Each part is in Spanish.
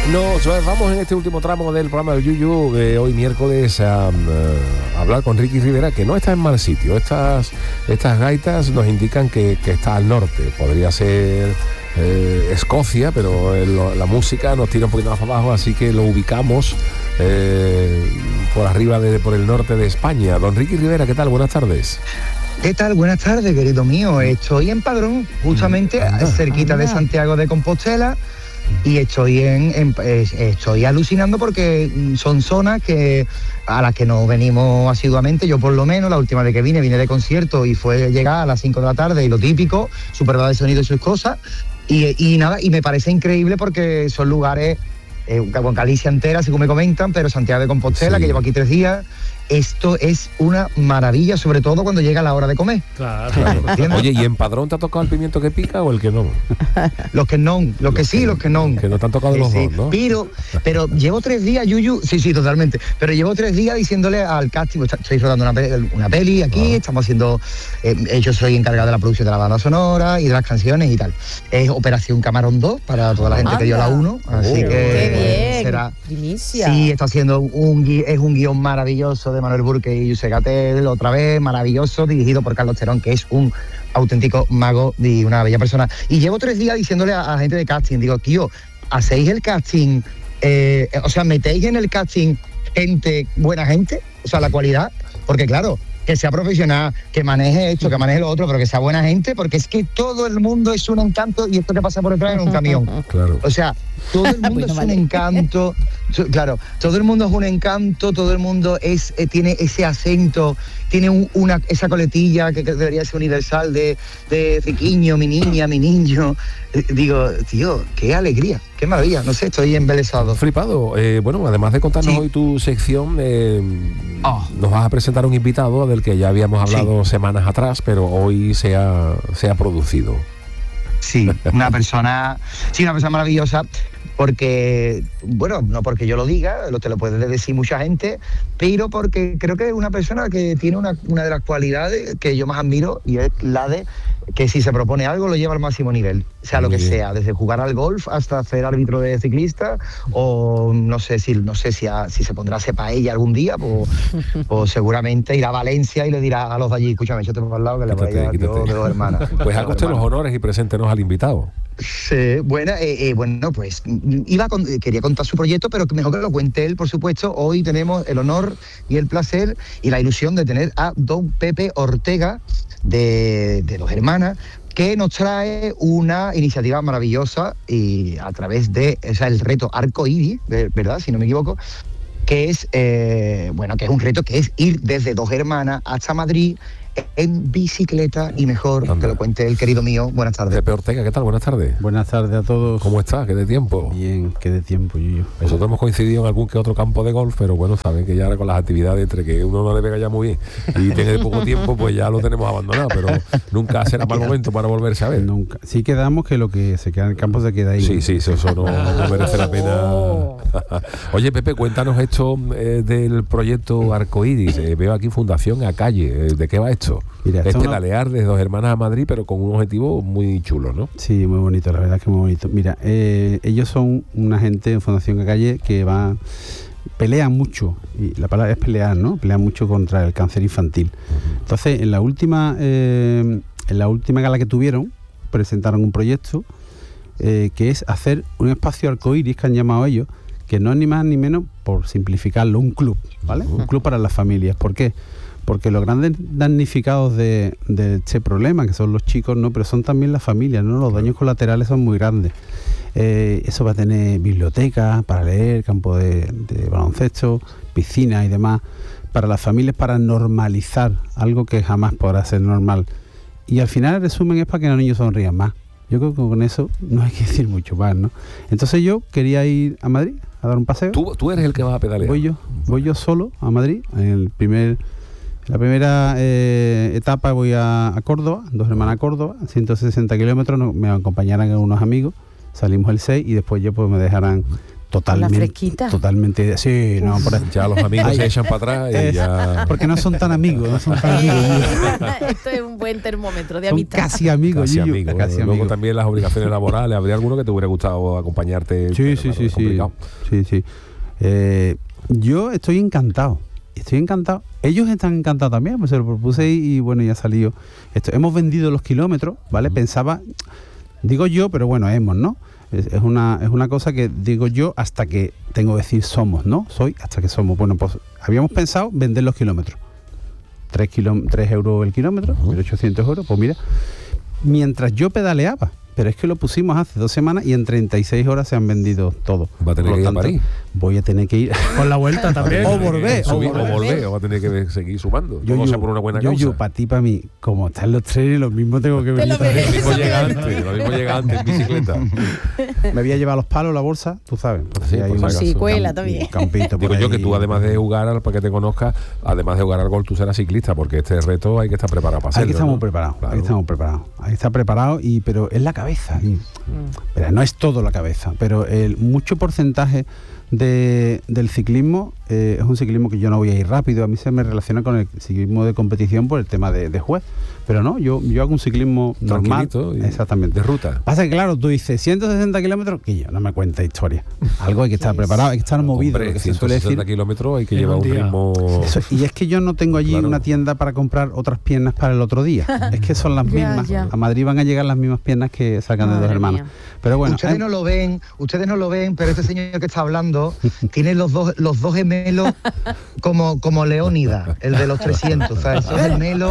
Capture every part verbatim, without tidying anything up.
Nos vamos en este último tramo del programa de Yuyu de hoy miércoles a, a hablar con Ricky Rivera, que no está en mal sitio. Estas, estas gaitas nos indican que, que está al norte. Podría ser eh, Escocia, pero el, la música nos tira un poquito más abajo, así que lo ubicamos eh, por arriba, de, por el norte de España. Don Ricky Rivera, ¿qué tal? Buenas tardes. ¿Qué tal? Buenas tardes, querido mío. Estoy en Padrón, justamente anda, cerquita anda. de Santiago de Compostela. Y estoy en, en estoy alucinando porque son zonas que a las que nos venimos asiduamente. Yo por lo menos la última vez que vine, vine de concierto y fue llegar a las cinco de la tarde y lo típico, súper de sonido y sus cosas. Y, y nada, y me parece increíble porque son lugares, eh, con Galicia entera, según me comentan, pero Santiago de Compostela, sí. que llevo aquí tres días. Esto es una maravilla, sobre todo cuando llega la hora de comer. Claro. claro. Oye, ¿y en Padrón te ha tocado el pimiento que pica o el que no? Los que no, los, los que sí, que, los que no. Que no te han tocado sí, los sí. dos, ¿no? Pero, pero llevo tres días, Yuyu, sí, sí, totalmente. Pero llevo tres días diciéndole al casting, estoy rodando una, una peli aquí, ah. estamos haciendo, eh, yo soy encargado de la producción de la banda sonora y de las canciones y tal. Es Operación Camarón dos para toda la gente Anda. que dio la uno, así oh, que qué bien. será. Primicia. Sí, está haciendo un, es un guión maravilloso de Manuel Burke y José Gatel, otra vez, maravilloso, dirigido por Carlos Terón, que es un auténtico mago y una bella persona. Y llevo tres días diciéndole a, a la gente de casting, digo, tío, ¿hacéis el casting? Eh, o sea, ¿metéis en el casting gente, buena gente? O sea, la cualidad, porque claro, que sea profesional, que maneje esto, que maneje lo otro, pero que sea buena gente, porque es que todo el mundo es un encanto y esto que pasa por detrás en un camión. Claro. O sea, todo el mundo bueno, es vale. un encanto, claro, todo el mundo es un encanto, todo el mundo es eh, tiene ese acento, tiene un, una esa coletilla que, que debería ser universal de, de Riquiño, mi niña, mi niño. Eh, digo, tío, qué alegría, qué maravilla, no sé, estoy embelesado. Flipado. Eh, bueno, además de contarnos sí. hoy tu sección, eh, oh. nos vas a presentar un invitado del que ya habíamos hablado sí. semanas atrás, pero hoy se ha, se ha producido. Sí, una persona, sí, una persona maravillosa, porque, bueno, no porque yo lo diga, lo te lo puede decir mucha gente, pero porque creo que es una persona que tiene una, una de las cualidades que yo más admiro y es la de que si se propone algo lo lleva al máximo nivel, sea lo que sea, desde jugar al golf hasta ser árbitro de ciclista o no sé si no sé si, a, si se pondrá a hacer paella algún día, pues, pues seguramente irá a Valencia y le dirá a los de allí, escúchame, yo te pongo al lado que le voy a llevar yo de dos hermanas. Pues haga usted los honores y preséntenos al invitado. Sí, bueno, eh, eh, bueno, pues iba con, quería contar su proyecto, pero mejor que lo cuente él, por supuesto. Hoy tenemos el honor y el placer y la ilusión de tener a don Pepe Ortega de, de Dos Hermanas, que nos trae una iniciativa maravillosa y a través de, o sea, el reto Arcoíris, ¿verdad? Si no me equivoco, que es, eh, bueno, que es un reto que es ir desde Dos Hermanas hasta Madrid en bicicleta y mejor Anda. que lo cuente el querido mío. Buenas tardes. Pepe Ortega, ¿qué tal? Buenas tardes. Buenas tardes a todos. ¿Cómo estás? ¿Qué de tiempo? Bien, qué de tiempo, Yuyo. Nosotros hemos coincidido en algún que otro campo de golf, pero bueno, saben que ya ahora con las actividades entre que uno no le pega ya muy bien y tiene poco tiempo, pues ya lo tenemos abandonado, pero nunca será mal momento para volverse a ver. Nunca. Sí quedamos que lo que se queda en el campo se queda ahí. Sí, sí, eso, eso no, no merece la pena. Oye, Pepe, cuéntanos esto eh, del proyecto Arcoíris. Eh, veo aquí Fundación A Calle. Eh, ¿De qué va esto? Mira, es pedalear desde Dos Hermanas a Madrid, pero con un objetivo muy chulo, ¿no? Sí, muy bonito, la verdad que muy bonito. Mira, eh, ellos son una gente en Fundación A Calle que va, pelean mucho, y la palabra es pelear, ¿no? Pelean mucho contra el cáncer infantil. Entonces, en la última, eh, en la última gala que tuvieron, presentaron un proyecto eh, que es hacer un espacio arcoíris, que han llamado ellos, que no es ni más ni menos, por simplificarlo, un club, ¿vale? Uh-huh. Un club para las familias. ¿Por qué? Porque los grandes damnificados de, de este problema, que son los chicos, no, pero son también las familias, ¿no? Los daños colaterales son muy grandes. Eh, eso va a tener bibliotecas para leer, campo de, de baloncesto, piscinas y demás, para las familias, para normalizar algo que jamás podrá ser normal. Y al final el resumen es para que los niños sonrían más. Yo creo que con eso no hay que decir mucho más, ¿no? Entonces yo quería ir a Madrid a dar un paseo. ¿Tú, tú eres el que va a pedalear? Voy yo, voy yo solo a Madrid, en el primer... La primera eh, etapa voy a, a Córdoba, Dos Hermanas a Córdoba, ciento sesenta kilómetros, no, me acompañarán unos amigos, salimos el seis y después ya pues me dejarán Totalmente. La fresquita. Totalmente. Sí, no, por ahí. Ya los amigos se echan para atrás y ya... Porque no son tan amigos, no son tan amigos. Esto es un buen termómetro de Son amistad. casi amigos, Casi Yuyu, amigos. casi Luego amigos. también las obligaciones laborales. ¿Habría alguno que te hubiera gustado acompañarte? Sí, Pero, sí, claro, sí, es sí. complicado. Sí, sí. Eh, yo estoy encantado. Estoy encantado. Ellos están encantados también, pues se lo propuse y, y bueno, ya ha salido. Esto, hemos vendido los kilómetros, ¿vale? Uh-huh. Pensaba, digo yo, pero bueno, hemos, ¿no? Es, es, una, es una cosa que digo yo hasta que tengo que decir somos, ¿no? Soy hasta que somos. Bueno, pues habíamos pensado vender los kilómetros. Tres, kiló, tres euros el kilómetro, uh-huh. mil ochocientos euros. Pues mira, mientras yo pedaleaba, pero es que lo pusimos hace dos semanas y en treinta y seis horas se han vendido todo. Va a tener que ir a París. Voy a tener que ir. Con la vuelta también. O volver. O volver. volver. O va a tener que seguir sumando. Yo, Todo yo, sea por una buena yo, causa. yo, para ti, para mí, como están los trenes, lo mismo tengo que venir. Lo mismo llega antes, lo mismo llega antes en bicicleta. Me voy a llevar los palos, la bolsa, tú sabes. Sí, hay por un, si sí, cuela un también. campito por Digo yo ahí. que tú, además de jugar, al- para que te conozcas, además de jugar al gol, tú serás ciclista, porque este reto hay que estar preparado para hacerlo. Aquí estamos ¿no? preparados, Claro. aquí estamos preparados. Ahí está preparado, y, pero es la cabeza. Y, pero no es todo la cabeza, pero el mucho porcentaje de, del ciclismo eh, es un ciclismo que yo no voy a ir rápido. A mí se me relaciona con el ciclismo de competición por el tema de, de juez. Pero no, yo, yo hago un ciclismo normal. Tranquilito y Exactamente. de ruta. Pasa que claro, tú dices ciento sesenta kilómetros, que yo no me cuenta historia. Algo hay que estar preparado, hay que estar movido. Hombre, lo que se ciento suele decir. sesenta kilómetros hay que En llevar un un día. ritmo... Eso, y es que yo no tengo allí Claro. una tienda para comprar otras piernas para el otro día. Es que son las Ya, mismas. ya. A Madrid van a llegar las mismas piernas que sacan de Madre dos hermanos. mía. Pero bueno, ustedes eh, no lo ven, ustedes no lo ven, pero este señor que está hablando tiene los dos los dos gemelos como como Leónidas, el de los trescientos, o sea, esos gemelos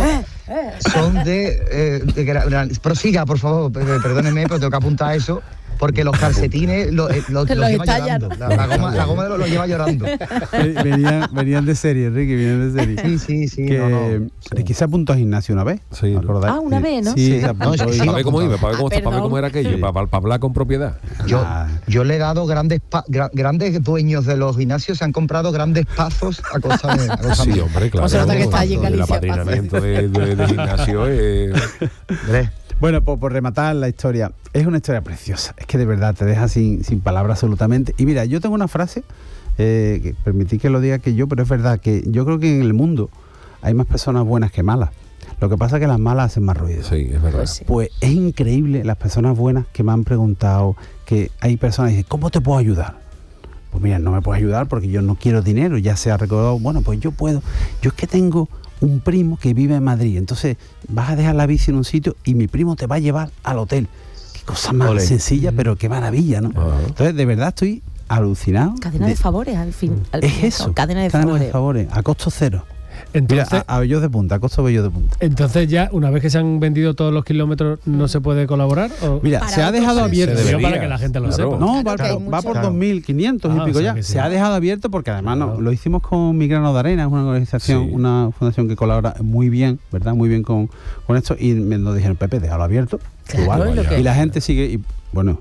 son de, eh, de gra- prosiga, por favor, per- perdónenme, pero tengo que apuntar eso. Porque los calcetines lo, eh, lo- Los los lleva estallan. llorando. La, la goma, la goma de los lo lleva llorando. ve- venían, venían de serie, Ricky, venían de serie. Sí, sí, sí. que no, no. Ricky se apuntó a gimnasio una vez. Sí, ¿no? ¿acordáis? Ah, una Sí. vez, ¿no? Sí, Sí. se apuntó No, sí, y- sí. Para ver cómo iba, para ver cómo, Ah, para ver cómo era aquello, Sí. para, para- para hablar con propiedad. Yo, Ah. yo le he dado grandes pa- gra- grandes dueños de los gimnasios, se han comprado grandes pazos a costa de. A costa Sí, mía. hombre, claro. O se nota que está allí en El Galicia, apadrinamiento de, de, de gimnasio es... Hombre, Bueno, pues por rematar la historia, es una historia preciosa. Es que de verdad te deja sin, sin palabras absolutamente. Y mira, yo tengo una frase, eh, que permití que lo diga que yo, pero es verdad que yo creo que en el mundo hay más personas buenas que malas. Lo que pasa es que las malas hacen más ruido. Sí, es verdad. Pues sí. Pues es increíble las personas buenas que me han preguntado, que hay personas que dicen, ¿cómo te puedo ayudar? Pues mira, no me puedes ayudar porque yo no quiero dinero, ya se ha recordado, bueno, pues yo puedo. Yo es que tengo un primo que vive en Madrid, entonces vas a dejar la bici en un sitio y mi primo te va a llevar al hotel. Qué cosa más Ole. sencilla, pero qué maravilla, ¿no? Ajá. Entonces, de verdad estoy alucinado. Cadena de, favores, al fin. Al Es fin y al eso, cabo. Cadena de favores. favores, a costo cero. Entonces, Mira, a, a bellos de punta, a costo bellos de punta. entonces ya, una vez que se han vendido todos los kilómetros, ¿no se puede colaborar? ¿O? Mira, Para se ha otros dejado se- abierto. Se Digo debería, para que la gente lo claro. sepa. No, Claro va, que hay va mucho. por Claro. dos mil quinientos Ah, y o pico sea ya. que sí. Se ha dejado abierto porque además no, Claro. lo hicimos con Mi Grano de Arena, es una organización, Sí. una fundación que colabora muy bien, ¿verdad? Muy bien con, con esto. Y me nos dijeron, Pepe, déjalo abierto. Claro, igual. es lo que- Y la gente sigue, y bueno,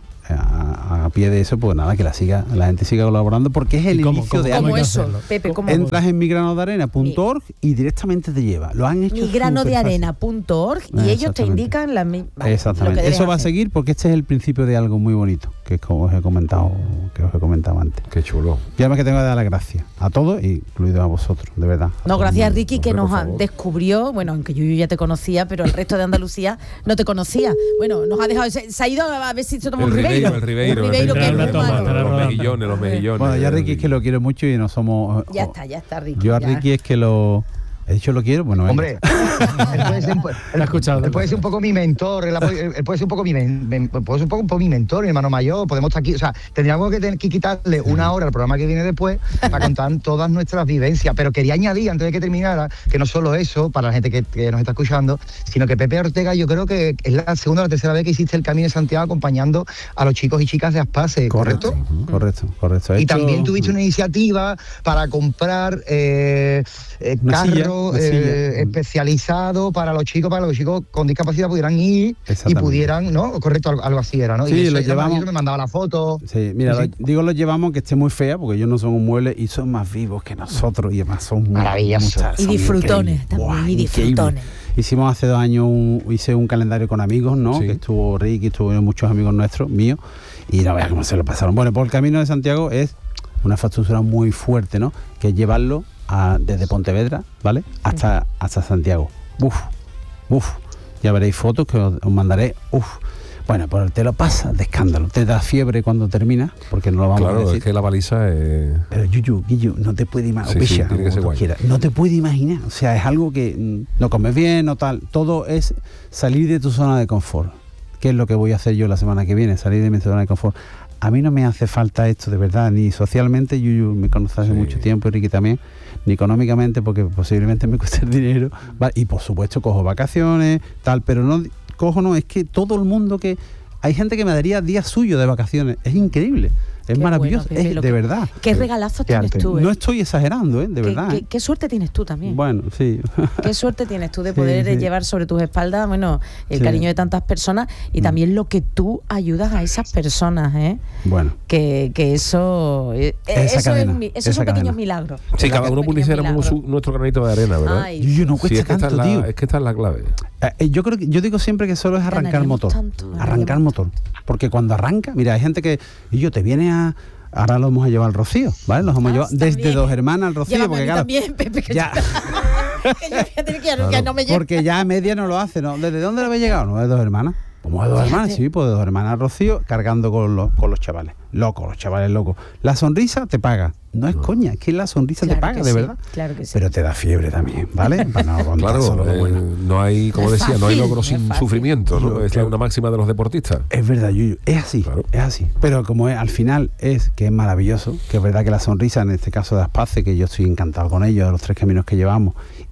a, a pie de eso, pues nada, que la siga, la gente siga colaborando porque es el ¿Y cómo- inicio cómo- de cómo Como algo. hay que eso, hacerlo? Pepe, como Entras en mi grano de arena punto org y directamente te lleva. Lo han hecho mi grano de superfácil. arena punto org y Ah, ellos te exactamente. indican la mi- vale, lo Exactamente. que Eso debes va a hacer. seguir porque este es el principio de algo muy bonito, que es como os he comentado, que os he comentado antes. Qué chulo. Y además que tengo que dar las gracias a todos, incluido a vosotros, de verdad. A No, todo gracias el mundo. Ricky que Hombre, nos por ha- favor. descubrió, bueno, aunque yo ya te conocía, pero el resto de Andalucía no te conocía. Bueno, nos ha dejado, se, se ha ido a ver si se toma El un ribeiro. Ribeiro, el Ribeiro. Un ribeiro que es Tendrá muy una toma, malo. tendrá Los una- mejillones, los mejillones. Bueno, ya Ricky es que lo quiero mucho y no somos... Ya está, ya está, Ricky. Yo a ya. Ricky es que lo... He dicho lo quiero, bueno... venga. hombre, él puede ser, Te ha escuchado. él puede ser un poco mi mentor, él, puede- él puede ser un poco mi, men- men- puede ser un poco, un poco mi mentor, mi hermano mayor, podemos estar aquí, o sea, tendríamos que tener que quitarle una hora al programa que viene después para contar todas nuestras vivencias, pero quería añadir, antes de que terminara, que no solo eso, para la gente que, que nos está escuchando, sino que Pepe Ortega, yo creo que es la segunda o la tercera vez que hiciste el Camino de Santiago acompañando a los chicos y chicas de Aspase, ¿correcto? Correcto, correcto, correcto. He Y hecho- también tuviste una iniciativa para comprar eh, eh, Una silla, carros una silla. eh, especializados para los chicos, para que los chicos con discapacidad pudieran ir y Exactamente. pudieran, ¿no? Correcto, algo, algo así era, ¿no? Sí, y eso lo era llevamos- maravilloso, me mandaba la foto. Sí, mira, Sí, sí. lo- digo los llevamos que esté muy fea porque ellos no son un mueble y son más vivos que nosotros y además son muy Maravilloso. muchas- Y son disfrutones increíbles. también, Buah, y increíble. disfrutones. Hicimos hace dos años, un, hice un calendario con amigos, ¿no? Sí. Que estuvo Ricky, estuvo muchos amigos nuestros, míos. y no veas cómo se lo pasaron. Bueno, por el Camino de Santiago es una infraestructura muy fuerte, ¿no? Que es llevarlo a, desde Pontevedra, ¿vale? Hasta, hasta Santiago. Uf, uf. Ya veréis fotos que os, os mandaré. Uf. Bueno, pues te lo pasas de escándalo. Te da fiebre cuando termina, porque no lo vamos claro, a decir. Claro, es que la baliza es... Pero Yuyu, Guillo, no te puede imaginar. Sí, sí, tiene que ser guay. No te puede imaginar. O sea, es algo que mm, no comes bien, no tal. Todo es salir de tu zona de confort. ¿Qué es lo que voy a hacer yo la semana que viene? Salir de mi zona de confort. A mí no me hace falta esto, de verdad, ni socialmente. Yuyu me conoce hace sí. mucho tiempo, Ricky también, ni económicamente, porque posiblemente me cueste el dinero. ¿Vale? Y por supuesto cojo vacaciones, tal, pero no cojo, no, es que todo el mundo que... Hay gente que me daría días suyos de vacaciones. Es increíble. Es qué maravilloso, bueno, Pepe, es de que, verdad. Qué regalazos tienes tú, ¿eh? No estoy exagerando, ¿eh? De qué, verdad. Qué, ¿eh? qué suerte tienes tú también. Bueno, sí. Qué suerte tienes tú de poder sí, sí. llevar sobre tus espaldas, bueno, el sí. cariño de tantas personas y mm. también lo que tú ayudas a esas personas, ¿eh? Bueno. Que, que eso, eh, eso, cadena, es, esos son cadena. pequeños milagros. Sí, cada uno pusiéramos nuestro granito de arena, ¿verdad? Ay, yo, yo no cuesta sí, es tanto, la, tío. Es que esta es la clave. Eh, yo creo que yo digo siempre que solo es arrancar el motor. Tanto, arrancar motor. Porque cuando arranca, mira, hay gente que, y yo te viene a... Ahora lo vamos a llevar al Rocío, ¿vale? Los vamos ah, a llevar desde también. Dos Hermanas al Rocío. Llévame porque a mí claro, también, Pepe, que ya... que yo fíjate que ya, ya no me llevo. Porque ya a media no lo hace, ¿no? ¿Desde dónde le habéis llegado? No, de Dos Hermanas. ¿Cómo de Dos Fíjate. Hermanas? Sí, pues de Dos Hermanas al Rocío, cargando con los, con los chavales. Locos, los chavales locos. La sonrisa te paga. No es no. coña, es que la sonrisa claro te paga, de sí, verdad. Claro que sí. Pero te da fiebre también, ¿vale? Para no claro, solo eh, bueno. no hay, como no decía, fácil, no hay logro sin no sufrimiento, ¿no? Es claro. una máxima de los deportistas. Es verdad, Yuyu, es así, claro. es así. Pero como es, al final es que es maravilloso, que es verdad que la sonrisa, en este caso de Aspace, que yo estoy encantado con ellos, de los tres caminos que llevamos,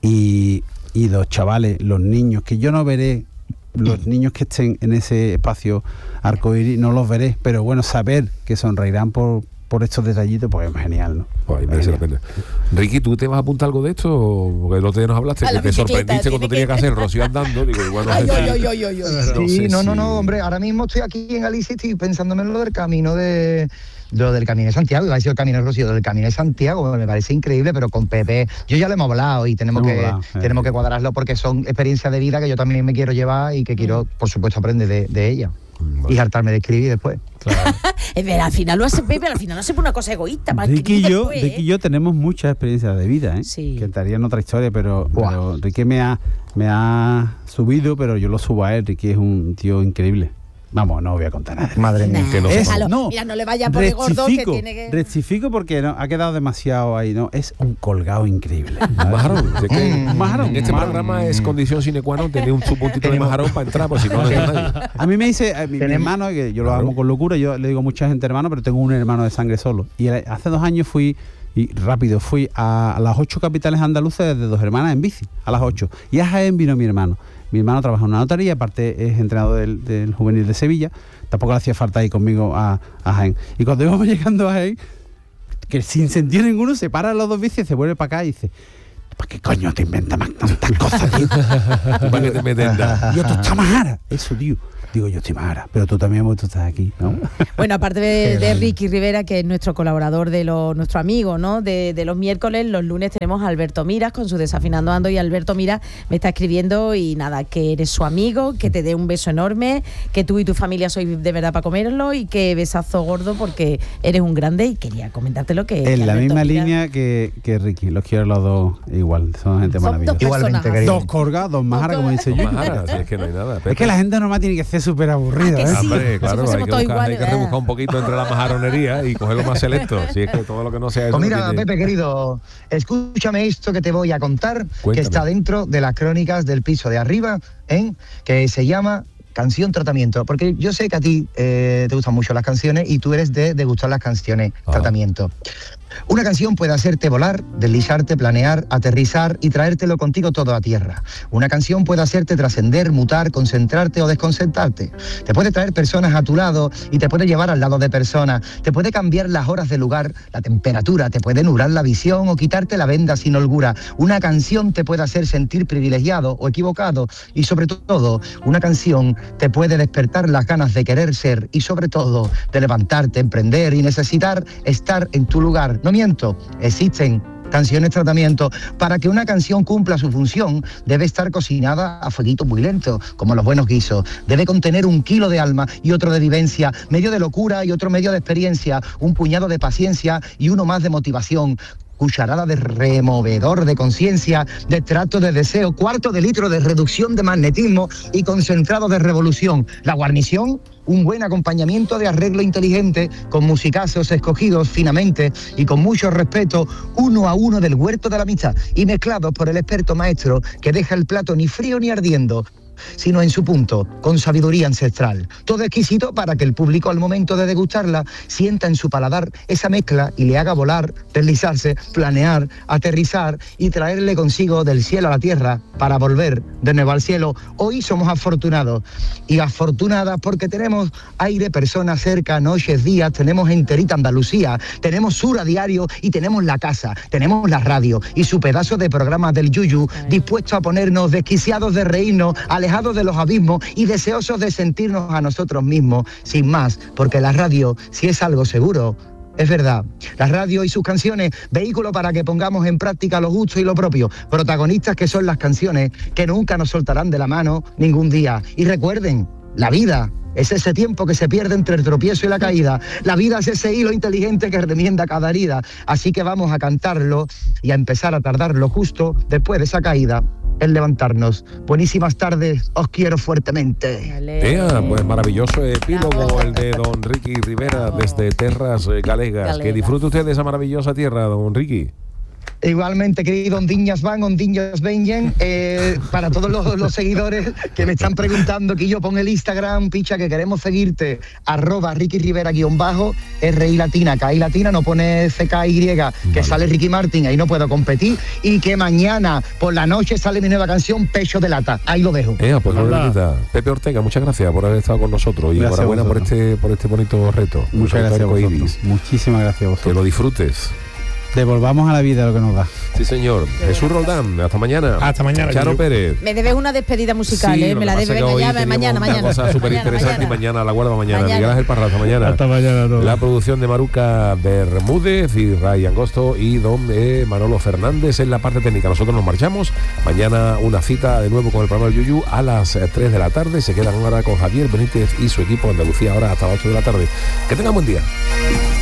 y, y los chavales, los niños, que yo no veré, los niños que estén en ese espacio arcoíris, no los veré, pero bueno, saber que sonreirán por, por estos detallitos, pues es genial, ¿no? Pues merece la pena. Ricky, ¿tú te vas a apuntar algo de esto? Porque el otro día nos hablaste, que te sorprendiste cuando tenía que hacer Rocío andando. Digo, igual no ay, sé ay, si... ay, ay, ay, ay. Sí, no, si... no, no, hombre, ahora mismo estoy aquí en Galicia y estoy pensándome en lo del camino de... Lo del Camino de Santiago, iba a decir el Camino de Rocío, del Camino de Santiago, me parece increíble, pero con Pepe, yo ya lo hemos hablado y tenemos, que, hablado, eh. tenemos que cuadrarlo porque son experiencias de vida que yo también me quiero llevar y que quiero, por supuesto, aprender de, de ella. Vale. Y hartarme de escribir después. Claro. Es ver, al final lo hace Pepe, al final no hace por una cosa egoísta. Ricky y yo, después, Ricky y yo tenemos muchas experiencias de vida, ¿eh? Sí. Que estaría en otra historia, pero, pero Ricky me ha, me ha subido, pero yo lo subo a él. Ricky es un tío increíble. Vamos, no voy a contar nada. Madre mía. Nah, que no, es, no, mira, no le vaya a poner gordo que tiene que... Rectifico porque no, ha quedado demasiado ahí, ¿no? Es un colgado increíble. Majarón. Es que mm, majarón. En este majarón. programa es condición sine qua non tener un puntito de majarón para entrar, pues si no, no hay nadie. A mí me dice, eh, mi, mi hermano, que yo lo claro. amo con locura, yo le digo a mucha gente hermano, pero tengo un hermano de sangre solo. Y hace dos años fui... Y rápido, fui a, a las ocho capitales andaluces desde Dos Hermanas en bici, a las ocho. Y a Jaén vino mi hermano. Mi hermano trabaja en una notaría, aparte es entrenador del, del juvenil de Sevilla. Tampoco le hacía falta ir conmigo a, a Jaén. Y cuando íbamos llegando a Jaén, que sin sentido ninguno, se para los dos bicis, se vuelve para acá y dice... ¿Para qué coño te inventas más tantas cosas, tío? ¿Para qué te meten? Yo, tú estás majara. Eso, tío. Digo, yo estoy majara, pero tú también, porque tú estás aquí, ¿no? Bueno, aparte de, de Ricky Rivera, que es nuestro colaborador, de lo, nuestro amigo, ¿no? De, de los miércoles, los lunes tenemos a Alberto Miras con su Desafinando Ando, y Alberto Miras me está escribiendo y nada, que eres su amigo, que te dé un beso enorme, que tú y tu familia sois de verdad para comerlo y que besazo gordo porque eres un grande, y quería comentártelo que... En que la Alberto misma Miras, línea que, que Ricky, los quiero los dos igual, son gente son maravillosa. dos Igualmente, querido. Dos corgas, dos majaras, como dice yo. Majaras, si es que no hay nada. Pepe. Es que la gente normal tiene que ser súper aburrida, Ah, ¿eh? sí. Hombre, claro, Si hay que, todos buscar, iguales, hay que ¿verdad? rebuscar un poquito entre la majaronería y coger lo más selecto. Si es que todo lo que no sea eso. Pues mira, no tiene... Pepe, querido, escúchame esto que te voy a contar, Cuéntame. que está dentro de las crónicas del piso de arriba, ¿eh? Que se llama Canción Tratamiento, porque yo sé que a ti eh, te gustan mucho las canciones y tú eres de, de gustar las canciones Ah. Tratamiento. Una canción puede hacerte volar, deslizarte, planear, aterrizar y traértelo contigo todo a tierra. Una canción puede hacerte trascender, mutar, concentrarte o desconcentrarte. Te puede traer personas a tu lado y te puede llevar al lado de personas. Te puede cambiar las horas de lugar, la temperatura, te puede nublar la visión o quitarte la venda sin holgura. Una canción te puede hacer sentir privilegiado o equivocado y sobre todo, una canción te puede despertar las ganas de querer ser y sobre todo de levantarte, emprender y necesitar estar en tu lugar. No miento, existen canciones tratamiento. Para que una canción cumpla su función, debe estar cocinada a fueguito muy lento, como los buenos guisos. Debe contener un kilo de alma y otro de vivencia, medio de locura y otro medio de experiencia, un puñado de paciencia y uno más de motivación. Cucharada de removedor de conciencia, de extracto de deseo, cuarto de litro de reducción de magnetismo y concentrado de revolución. La guarnición, un buen acompañamiento de arreglo inteligente, con musicazos escogidos finamente y con mucho respeto, uno a uno del huerto de la amistad, y mezclados por el experto maestro que deja el plato ni frío ni ardiendo, sino en su punto, con sabiduría ancestral. Todo exquisito para que el público al momento de degustarla sienta en su paladar esa mezcla y le haga volar, deslizarse, planear, aterrizar y traerle consigo del cielo a la tierra para volver de nuevo al cielo. Hoy somos afortunados y afortunadas porque tenemos aire, personas cerca, noches, días, tenemos enterita Andalucía, tenemos Sur a diario y tenemos la casa, tenemos la radio y su pedazo de programa del Yuyu, dispuesto a ponernos desquiciados de reírnos, alejados de los abismos y deseosos de sentirnos a nosotros mismos, sin más, porque la radio, si es algo seguro, es verdad. La radio y sus canciones, vehículo para que pongamos en práctica lo justo y lo propio, protagonistas que son las canciones que nunca nos soltarán de la mano ningún día. Y recuerden, la vida es ese tiempo que se pierde entre el tropiezo y la caída. La vida es ese hilo inteligente que remienda cada herida. Así que vamos a cantarlo y a empezar a tardar lo justo después de esa caída en levantarnos. Buenísimas tardes, os quiero fuertemente. Ea, pues maravilloso epílogo el de don Ricky Rivera desde Terras Galegas. Galega. Que disfrute usted de esa maravillosa tierra, don Ricky. Igualmente, querido Ondiñas van, Ondiñas venyen, eh, para todos los, los seguidores que me están preguntando, que yo pon el Instagram, picha, que queremos seguirte, arroba Ricky Rivera guión bajo, R I latina, K I latina, no pone C K Y, que vale. Sale Ricky Martin, ahí no puedo competir, y que mañana por la noche sale mi nueva canción, Pecho de Lata, ahí lo dejo. Eh, pues Pepe Ortega, muchas gracias por haber estado con nosotros y gracias enhorabuena por este, por este bonito reto. Muchas gracias a vosotros. Muchísimas gracias a vosotros. Que lo disfrutes. Devolvamos a la vida lo que nos da. Sí, señor. Jesús Roldán, hasta mañana. Hasta mañana. Charo yo. Pérez. Me debes una despedida musical, sí, ¿eh? Me la debes. Venga, ya, mañana, mañana. Una cosa súper interesante y mañana la guardo mañana. mañana. Miguel Ángel Parra, hasta mañana. Hasta mañana. No. La producción de Maruca Bermúdez y Ray Angosto y don eh, Manolo Fernández en la parte técnica. Nosotros nos marchamos. Mañana una cita de nuevo con el programa del Yuyu a las eh, tres de la tarde. Se quedan ahora con Javier Benítez y su equipo Andalucía ahora hasta las ocho de la tarde. Que tengan buen día.